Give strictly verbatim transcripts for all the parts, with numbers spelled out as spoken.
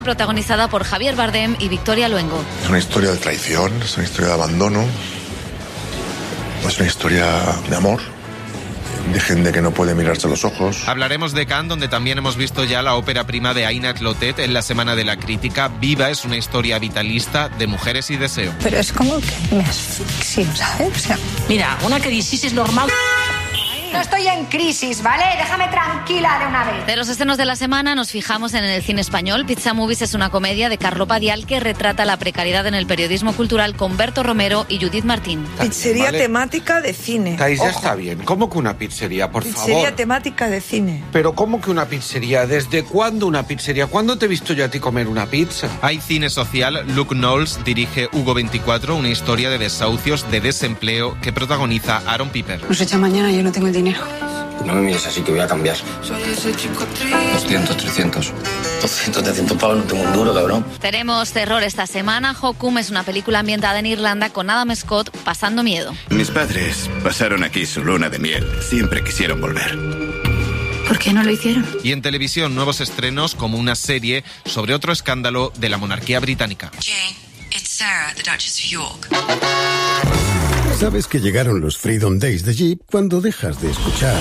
protagonizada por Javier Bardem y Victoria Luengo. Es una historia de traición, es una historia de abandono, es una historia de amor, de gente que no puede mirarse a los ojos. Hablaremos de Cannes, donde también hemos visto ya la ópera prima de Aina Clotet en la Semana de la Crítica. Viva es una historia vitalista de mujeres y deseo. Pero es como que me asfixio, ¿sabes? O sea... Mira, una crisis es normal. No estoy en crisis, ¿vale? Déjame tranquila de una vez. De los estrenos de la semana nos fijamos en el cine español. Pizza Movies es una comedia de Carlo Padial que retrata la precariedad en el periodismo cultural con Berto Romero y Judith Martín. Pizzería vale. temática de cine. Thais, ya Ojo. está bien. ¿Cómo que una pizzería, por Pizzería favor? temática de cine. Pero ¿cómo que una pizzería? ¿Desde cuándo una pizzería? ¿Cuándo te he visto yo a ti comer una pizza? Hay cine social. Luke Knowles dirige Hugo veinticuatro, una historia de desahucios, de desempleo que protagoniza Aaron Piper. Nos echa mañana y yo no tengo el dinero. No me mires así que voy a cambiar. doscientos, trescientos. doscientos, trescientos pavos, no tengo un duro, cabrón. Tenemos terror esta semana. Hokum es una película ambientada en Irlanda con Adam Scott pasando miedo. Mis padres pasaron aquí su luna de miel. Siempre quisieron volver. ¿Por qué no lo hicieron? Y en televisión, nuevos estrenos como una serie sobre otro escándalo de la monarquía británica. Jane, it's Sarah, the Duchess of York. Sabes que llegaron los Freedom Days de Jeep cuando dejas de escuchar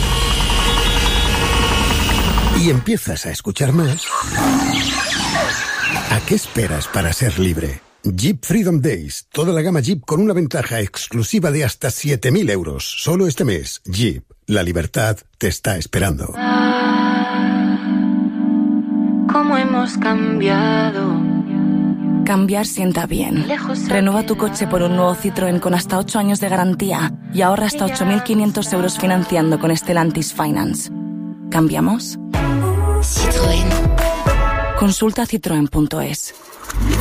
y empiezas a escuchar más. ¿A qué esperas para ser libre? Jeep Freedom Days, toda la gama Jeep con una ventaja exclusiva de hasta siete mil euros. Solo este mes. Jeep, la libertad te está esperando. ¿Cómo hemos cambiado? Cambiar sienta bien. Renueva tu coche por un nuevo Citroën con hasta ocho años de garantía y ahorra hasta ocho mil quinientos euros financiando con Stellantis Finance. ¿Cambiamos? Citroën. Consulta citroen punto es.